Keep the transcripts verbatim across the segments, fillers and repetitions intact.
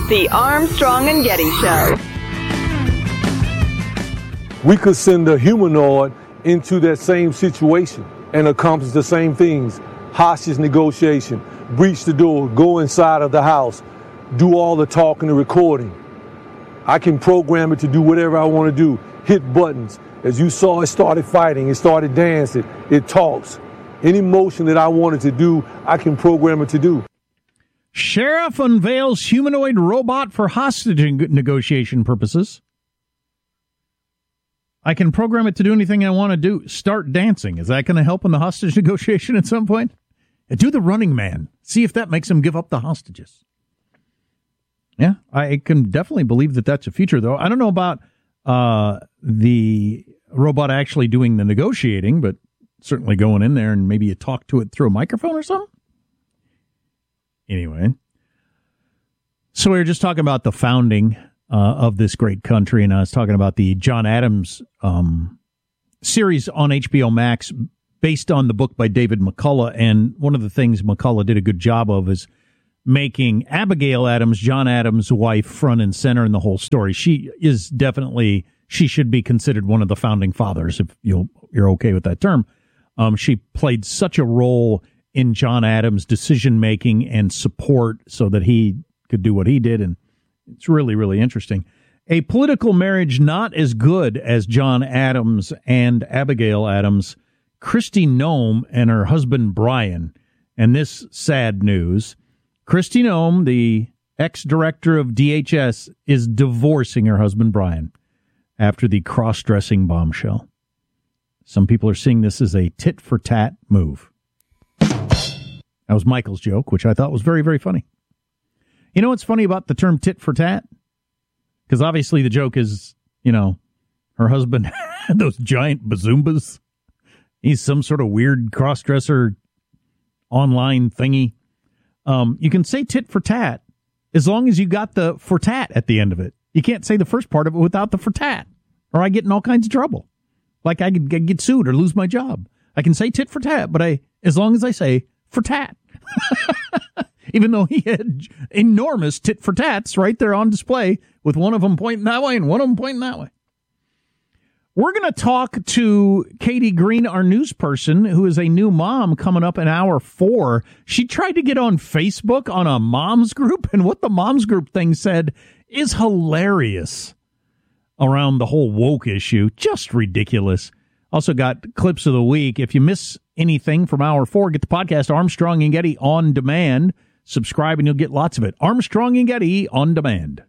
The Armstrong and Getty Show. We could send a humanoid into that same situation and accomplish the same things. Hostage negotiation, breach the door, go inside of the house, do all the talking and recording. I can program it to do whatever I want to do, hit buttons. As you saw, it started fighting, it started dancing, it talks. Any motion that I wanted to do, I can program it to do. Sheriff unveils humanoid robot for hostage negotiation purposes. I can program it to do anything I want to do. Start dancing. Is that going to help in the hostage negotiation at some point? Do the Running Man. See if that makes him give up the hostages. Yeah, I can definitely believe that that's a future, though. I don't know about uh, the robot actually doing the negotiating, but certainly going in there and maybe you talk to it through a microphone or something. Anyway, so we were just talking about the founding uh, of this great country, and I was talking about the John Adams um, series on H B O Max based on the book by David McCullough, and one of the things McCullough did a good job of is making Abigail Adams, John Adams' wife, front and center in the whole story. She is definitely, she should be considered one of the founding fathers, if you'll, you're okay with that term. Um, she played such a role in John Adams' decision-making and support so that he could do what he did, and it's really, really interesting. A political marriage not as good as John Adams and Abigail Adams, Kristi Noem and her husband Brian, and this sad news. Kristi Noem, the ex-director of D H S, is divorcing her husband Brian after the cross-dressing bombshell. Some people are seeing this as a tit-for-tat move. That was Michael's joke, which I thought was very, very funny. You know what's funny about the term tit-for-tat? Because obviously the joke is, you know, her husband had those giant bazoombas. He's some sort of weird cross-dresser online thingy. Um, you can say tit-for-tat as long as you got the for-tat at the end of it. You can't say the first part of it without the for-tat, or I get in all kinds of trouble. Like I could get sued or lose my job. I can say tit-for-tat, but I, as long as I say for-tat. Even though he had enormous tit-for-tats right there on display with one of them pointing that way and one of them pointing that way. We're going to talk to Katie Green, our news person, who is a new mom coming up in hour four. She tried to get on Facebook on a mom's group, and what the mom's group thing said is hilarious around the whole woke issue. Just ridiculous. Also got clips of the week. If you miss anything from hour four, get the podcast Armstrong and Getty on demand. Subscribe and you'll get lots of it. Armstrong and Getty on demand.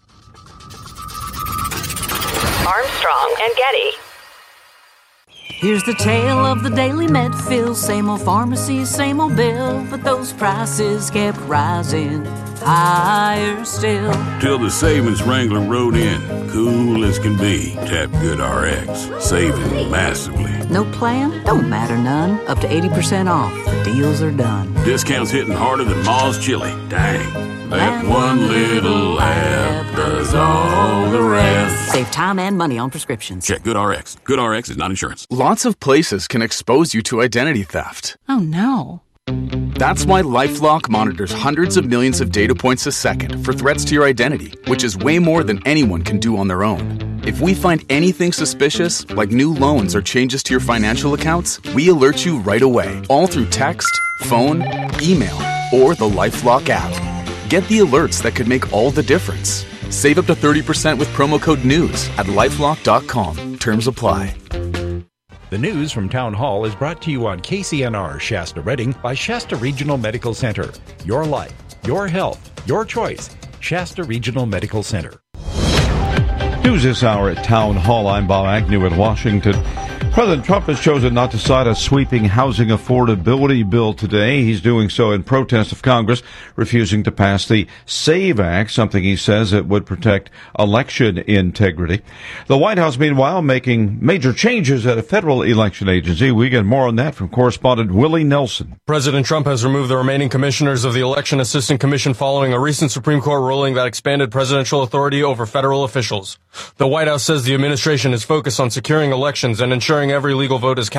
Armstrong and Getty. Here's the tale of the Daily Medfill. Same old pharmacy, same old bill, but those prices kept rising higher still. Till the savings wrangler rode in, cool as can be. Tap GoodRx, saving massively. No plan? Don't matter none. Up to eighty percent off. The deals are done. Discounts hitting harder than Ma's chili. Dang. That and one little app does all the rest. Save time and money on prescriptions. Check GoodRx. GoodRx is not insurance. Lots of places can expose you to identity theft. Oh, no. That's why LifeLock monitors hundreds of millions of data points a second for threats to your identity, which is way more than anyone can do on their own. If we find anything suspicious, like new loans or changes to your financial accounts, we alert you right away, all through text, phone, email, or the LifeLock app. Get the alerts that could make all the difference. Save up to thirty percent with promo code NEWS at lifelock dot com. Terms apply. The news from Town Hall is brought to you on K C N R Shasta Redding by Shasta Regional Medical Center. Your life, your health, your choice. Shasta Regional Medical Center. News this hour at Town Hall. I'm Bob Agnew in Washington. President Trump has chosen not to sign a sweeping housing affordability bill today. He's doing so in protest of Congress refusing to pass the SAVE Act, something he says it would protect election integrity. The White House, meanwhile, making major changes at a federal election agency. We get more on that from correspondent Willie Nelson. President Trump has removed the remaining commissioners of the Election Assistant Commission following a recent Supreme Court ruling that expanded presidential authority over federal officials. The White House says the administration is focused on securing elections and ensuring every legal vote is counted.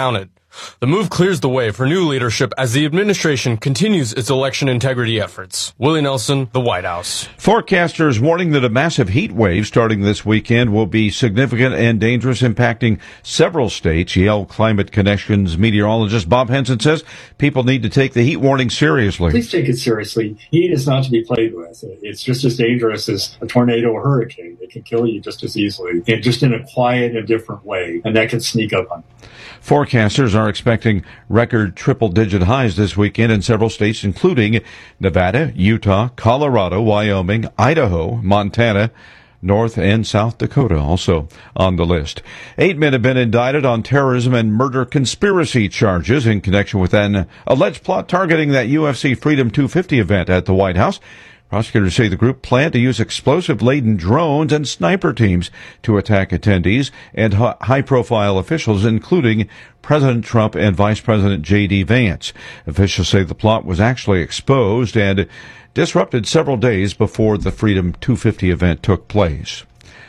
The move clears the way for new leadership as the administration continues its election integrity efforts. Willie Nelson, the White House. Forecasters warning that a massive heat wave starting this weekend will be significant and dangerous, impacting several states. Yale Climate Connections meteorologist Bob Henson says people need to take the heat warning seriously. Please take it seriously. Heat is not to be played with. It's just as dangerous as a tornado or hurricane. It can kill you just as easily, and just in a quiet and different way, and that can sneak up on you. Forecasters are expecting record triple-digit highs this weekend in several states, including Nevada, Utah, Colorado, Wyoming, Idaho, Montana, North and South Dakota also on the list. Eight men have been indicted on terrorism and murder conspiracy charges in connection with an alleged plot targeting that U F C Freedom two fifty event at the White House. Prosecutors say the group planned to use explosive-laden drones and sniper teams to attack attendees and high-profile officials, including President Trump and Vice President J D. Vance. Officials say the plot was actually exposed and disrupted several days before the Freedom two fifty event took place.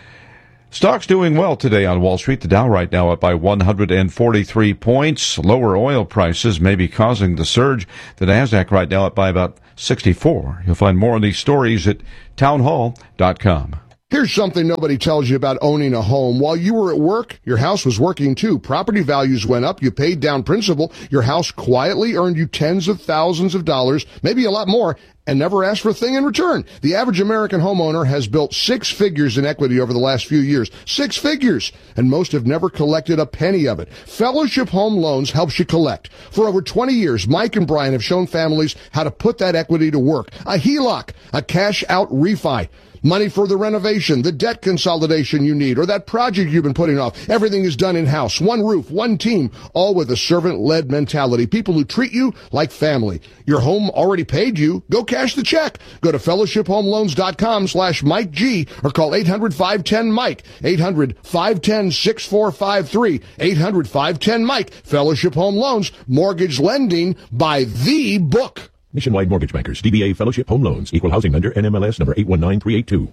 Stocks doing well today on Wall Street. The Dow right now up by one hundred forty-three points. Lower oil prices may be causing the surge. The Nasdaq right now up by about sixty-four. You'll find more on these stories at townhall dot com. Here's something nobody tells you about owning a home. While you were at work, your house was working too. Property values went up. You paid down principal. Your house quietly earned you tens of thousands of dollars, maybe a lot more, and never asked for a thing in return. The average American homeowner has built six figures in equity over the last few years. Six figures! And most have never collected a penny of it. Fellowship Home Loans helps you collect. For over twenty years, Mike and Brian have shown families how to put that equity to work. A H E L O C, a cash-out refi. Money for the renovation, the debt consolidation you need, or that project you've been putting off. Everything is done in-house. One roof, one team, all with a servant-led mentality. People who treat you like family. Your home already paid you. Go cash the check. Go to fellowship home loans dot com slash Mike G or call eight hundred, five ten, Mike. eight hundred, five ten, six four five three. eight hundred, five ten, Mike. Fellowship Home Loans. Mortgage lending by the book. Nationwide Mortgage Bankers, D B A Fellowship Home Loans, Equal Housing Lender, N M L S number eight one nine three eight two.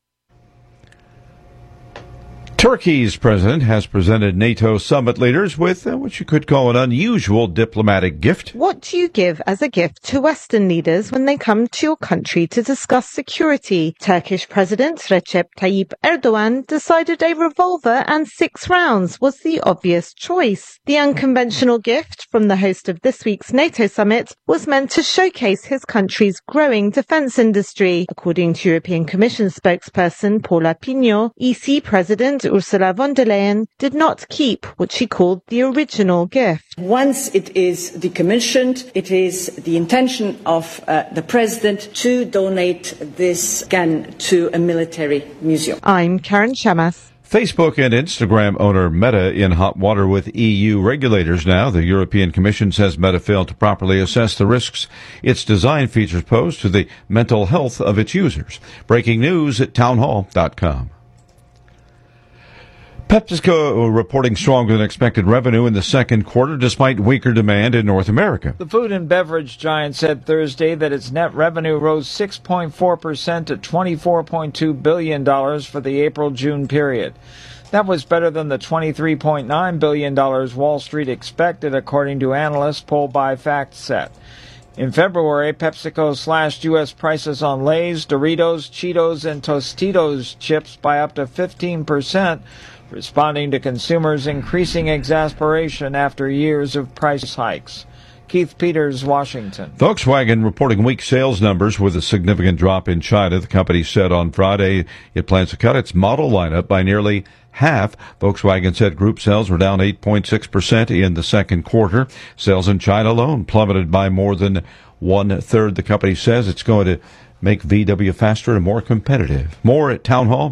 Turkey's president has presented NATO summit leaders with uh, what you could call an unusual diplomatic gift. What do you give as a gift to Western leaders when they come to your country to discuss security? Turkish President Recep Tayyip Erdogan decided a revolver and six rounds was the obvious choice. The unconventional gift from the host of this week's NATO summit was meant to showcase his country's growing defense industry. According to European Commission spokesperson Paula Pinho, E C President Ursula von der Leyen did not keep what she called the original gift. Once it is decommissioned, it is the intention of uh, the President to donate this gun to a military museum. I'm Karen Shamas. Facebook and Instagram owner Meta in hot water with E U regulators now. The European Commission says Meta failed to properly assess the risks its design features pose to the mental health of its users. Breaking news at townhall dot com. PepsiCo reporting stronger than expected revenue in the second quarter despite weaker demand in North America. The food and beverage giant said Thursday that its net revenue rose six point four percent to twenty-four point two billion dollars for the April-June period. That was better than the twenty-three point nine billion dollars Wall Street expected, according to analysts polled by FactSet. In February, PepsiCo slashed U S prices on Lay's, Doritos, Cheetos, and Tostitos chips by up to fifteen percent, responding to consumers' increasing exasperation after years of price hikes. Keith Peters, Washington. Volkswagen reporting weak sales numbers with a significant drop in China. The company said on Friday it plans to cut its model lineup by nearly half. Volkswagen said group sales were down eight point six percent in the second quarter. Sales in China alone plummeted by more than one-third. The company says it's going to make V W faster and more competitive. More at Townhall.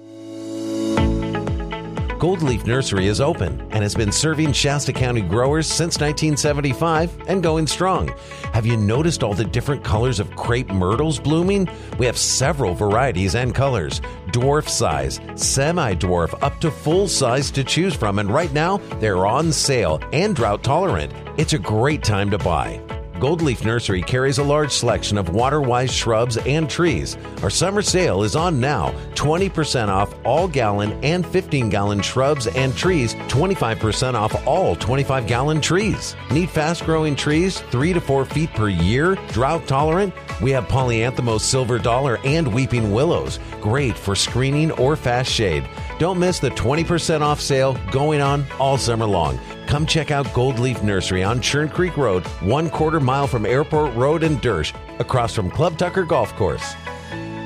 Gold Leaf Nursery is open and has been serving Shasta County growers since nineteen seventy-five and going strong. Have you noticed all the different colors of crepe myrtles blooming? We have several varieties and colors. Dwarf size, semi-dwarf, up to full size to choose from. And right now, they're on sale and drought tolerant. It's a great time to buy. Gold Leaf Nursery carries a large selection of water-wise shrubs and trees. Our summer sale is on now. twenty percent off all gallon and fifteen gallon shrubs and trees. twenty-five percent off all twenty-five gallon trees. Need fast-growing trees, three to four feet per year, drought tolerant? We have Polyanthemos silver dollar and weeping willows. Great for screening or fast shade. Don't miss the twenty percent off sale going on all summer long. Come check out Gold Leaf Nursery on Churn Creek Road, one quarter mile from Airport Road in Dersh, across from Club Tucker Golf Course.